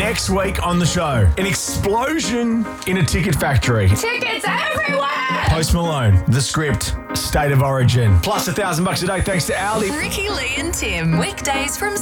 Next week on the show, an explosion in a ticket factory. Tickets everywhere! Post Malone, The Script, State of Origin. Plus $1,000 a day thanks to Aldi. Ricky, Lee and Tim. Weekdays from